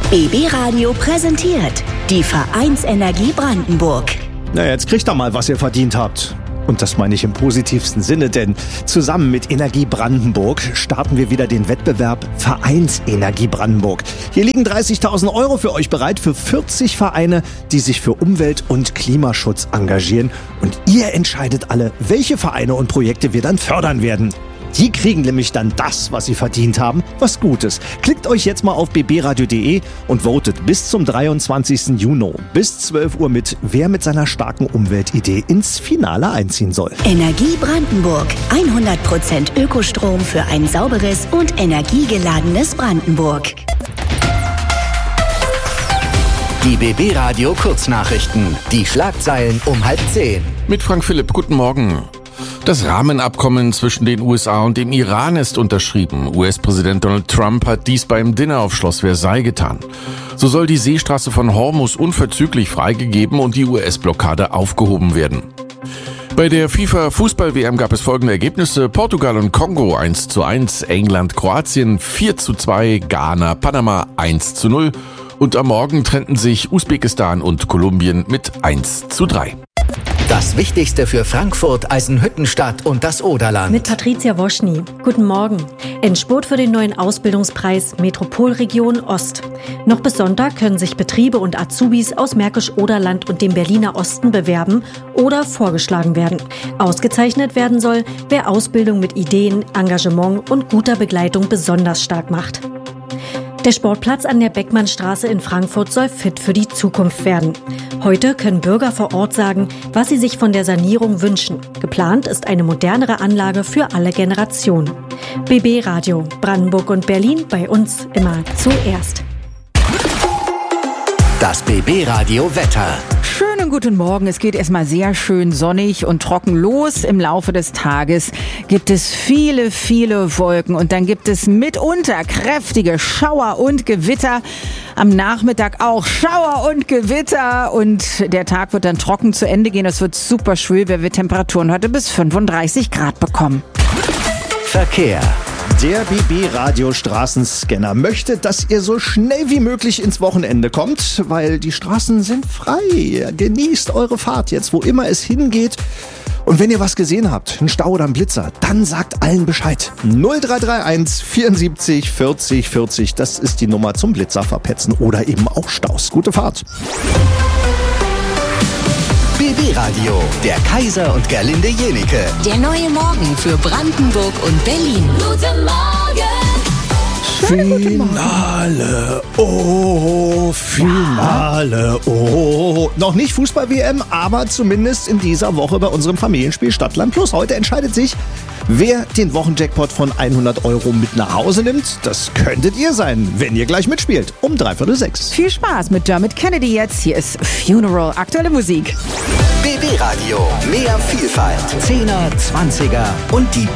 BB Radio präsentiert die Vereinsenergie Brandenburg. Na, jetzt kriegt ihr mal, was ihr verdient habt. Und das meine ich im positivsten Sinne, denn zusammen mit Energie Brandenburg starten wir wieder den Wettbewerb Vereinsenergie Brandenburg. Hier liegen 30.000 € für euch bereit für 40 Vereine, die sich für Umwelt- und Klimaschutz engagieren. Und ihr entscheidet alle, welche Vereine und Projekte wir dann fördern werden. Die kriegen nämlich dann das, was sie verdient haben, was Gutes. Klickt euch jetzt mal auf bbradio.de und votet bis zum 23. Juni bis 12 Uhr mit, wer mit seiner starken Umweltidee ins Finale einziehen soll. Energie Brandenburg. 100% Ökostrom für ein sauberes und energiegeladenes Brandenburg. Die BB Radio Kurznachrichten. Die Schlagzeilen um 9:30. Mit Frank Philipp, guten Morgen. Das Rahmenabkommen zwischen den USA und dem Iran ist unterschrieben. US-Präsident Donald Trump hat dies beim Dinner auf Schloss Versailles getan. So soll die Seestraße von Hormuz unverzüglich freigegeben und die US-Blockade aufgehoben werden. Bei der FIFA-Fußball-WM gab es folgende Ergebnisse: Portugal und Kongo 1:1, England, Kroatien 4:2, Ghana, Panama 1:0 und am Morgen trennten sich Usbekistan und Kolumbien mit 1:3. Das Wichtigste für Frankfurt, Eisenhüttenstadt und das Oderland. Mit Patricia Woschny. Guten Morgen. Endspurt für den neuen Ausbildungspreis Metropolregion Ost. Noch bis Sonntag können sich Betriebe und Azubis aus Märkisch-Oderland und dem Berliner Osten bewerben oder vorgeschlagen werden. Ausgezeichnet werden soll, wer Ausbildung mit Ideen, Engagement und guter Begleitung besonders stark macht. Der Sportplatz an der Beckmannstraße in Frankfurt soll fit für die Zukunft werden. Heute können Bürger vor Ort sagen, was sie sich von der Sanierung wünschen. Geplant ist eine modernere Anlage für alle Generationen. BB Radio, Brandenburg und Berlin, bei uns immer zuerst. Das BB Radio Wetter. Schönen guten Morgen. Es geht erstmal sehr schön sonnig und trocken los. Im Laufe des Tages gibt es viele, viele Wolken und dann gibt es mitunter kräftige Schauer und Gewitter. Am Nachmittag auch Schauer und Gewitter und der Tag wird dann trocken zu Ende gehen. Es wird super schwül, weil wir Temperaturen heute bis 35 Grad bekommen. Verkehr. Der BB-Radio-Straßenscanner möchte, dass ihr so schnell wie möglich ins Wochenende kommt, weil die Straßen sind frei. Genießt eure Fahrt jetzt, wo immer es hingeht. Und wenn ihr was gesehen habt, einen Stau oder einen Blitzer, dann sagt allen Bescheid. 0331 74 40 40, das ist die Nummer zum Blitzer verpetzen oder eben auch Staus. Gute Fahrt. BB Radio, der Kaiser und Gerlinde Jenike. Der neue Morgen für Brandenburg und Berlin. Guten Morgen! Finale, oh, Finale, oh. Noch nicht Fußball-WM, aber zumindest in dieser Woche bei unserem Familienspiel Stadtland Plus. Heute entscheidet sich, wer den Wochenjackpot von 100 € mit nach Hause nimmt. Das könntet ihr sein, wenn ihr gleich mitspielt. Um 5:45. Viel Spaß mit Dermot Kennedy jetzt. Hier ist Funeral, aktuelle Musik. BB Radio, mehr Vielfalt, 10er, 20er und die